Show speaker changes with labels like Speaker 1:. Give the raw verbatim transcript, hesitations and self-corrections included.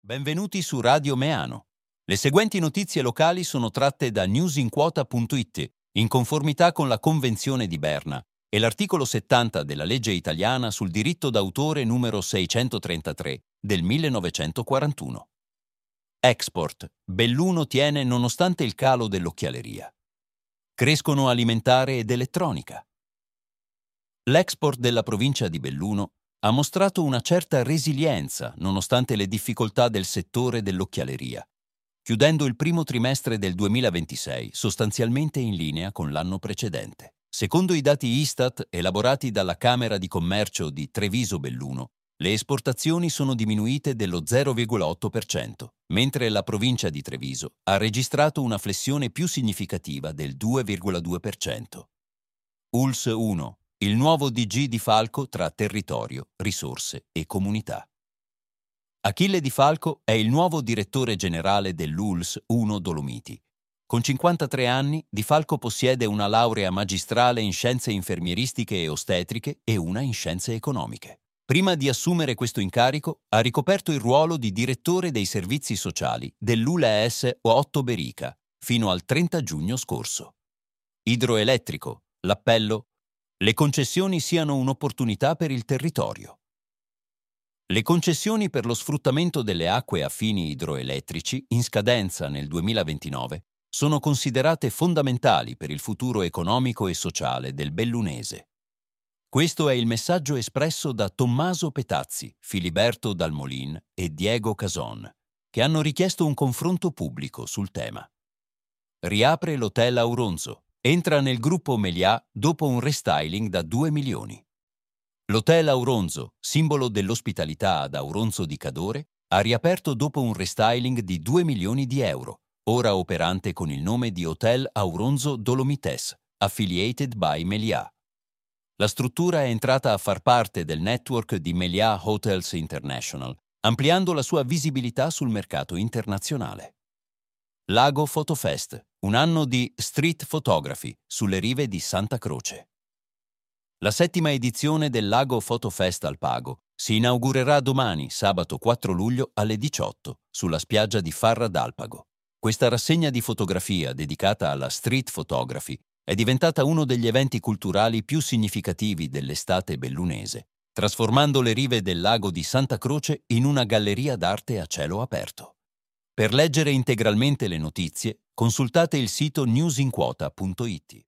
Speaker 1: Benvenuti su Radio Meano. Le seguenti notizie locali sono tratte da newsinquota punto it, in conformità con la Convenzione di Berna e l'articolo settanta della legge italiana sul diritto d'autore numero seicentotrentatré del millenovecentoquarantuno. Export. Belluno tiene nonostante il calo dell'occhialeria. Crescono alimentare ed elettronica. L'export della provincia di Belluno ha mostrato una certa resilienza nonostante le difficoltà del settore dell'occhialeria, chiudendo il primo trimestre del duemilaventisei sostanzialmente in linea con l'anno precedente. Secondo i dati Istat elaborati dalla Camera di Commercio di Treviso-Belluno, le esportazioni sono diminuite dello zero virgola otto per cento, mentre la provincia di Treviso ha registrato una flessione più significativa del due virgola due per cento. U L S S uno. Il nuovo D G di Falco tra territorio, risorse e comunità. Achille Di Falco è il nuovo direttore generale dell'U L S S uno Dolomiti. Con cinquantatré anni, Di Falco possiede una laurea magistrale in scienze infermieristiche e ostetriche e una in scienze economiche. Prima di assumere questo incarico, ha ricoperto il ruolo di direttore dei servizi sociali dell'U L A S otto Berica fino al trenta giugno scorso. Idroelettrico. L'appello: le concessioni siano un'opportunità per il territorio. Le concessioni per lo sfruttamento delle acque a fini idroelettrici in scadenza nel duemilaventinove sono considerate fondamentali per il futuro economico e sociale del bellunese. Questo è il messaggio espresso da Tommaso Petazzi, Filiberto Dalmolin e Diego Cason, che hanno richiesto un confronto pubblico sul tema. Riapre l'Hotel Auronzo. Entra nel gruppo Meliá dopo un restyling da due milioni. L'Hotel Auronzo, simbolo dell'ospitalità ad Auronzo di Cadore, ha riaperto dopo un restyling di due milioni di euro, ora operante con il nome di Hotel Auronzo Dolomites, affiliated by Meliá. La struttura è entrata a far parte del network di Meliá Hotels International, ampliando la sua visibilità sul mercato internazionale. Lago Photofest, un anno di street photography sulle rive di Santa Croce. La settima edizione del Lago Photofest al Pago si inaugurerà domani, sabato quattro luglio alle diciotto, sulla spiaggia di Farra d'Alpago. Questa rassegna di fotografia dedicata alla street photography è diventata uno degli eventi culturali più significativi dell'estate bellunese, trasformando le rive del lago di Santa Croce in una galleria d'arte a cielo aperto. Per leggere integralmente le notizie, consultate il sito newsinquota punto it.